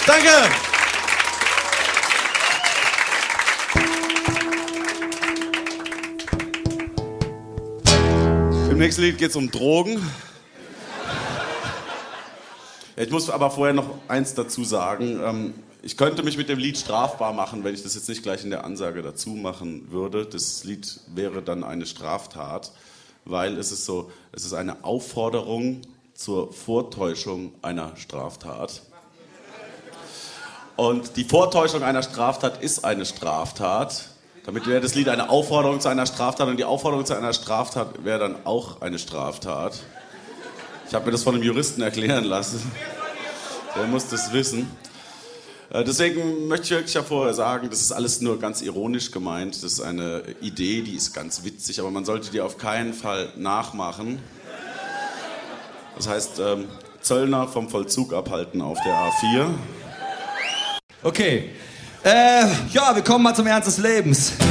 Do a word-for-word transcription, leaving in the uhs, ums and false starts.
Danke! Im nächsten Lied geht es um Drogen. Ja, ich muss aber vorher noch eins dazu sagen. Ähm, ich könnte mich mit dem Lied strafbar machen, wenn ich das jetzt nicht gleich in der Ansage dazu machen würde. Das Lied wäre dann eine Straftat, weil es ist so, es ist eine Aufforderung zur Vortäuschung einer Straftat. Und die Vortäuschung einer Straftat ist eine Straftat. Damit wäre das Lied eine Aufforderung zu einer Straftat und die Aufforderung zu einer Straftat wäre dann auch eine Straftat. Ich habe mir das von einem Juristen erklären lassen. Der muss das wissen. Deswegen möchte ich wirklich ja vorher sagen, das ist alles nur ganz ironisch gemeint. Das ist eine Idee, die ist ganz witzig, aber man sollte die auf keinen Fall nachmachen. Das heißt, ähm, Zöllner vom Vollzug abhalten auf der A vier. Okay. Äh, ja, wir kommen mal zum Ernst des Lebens.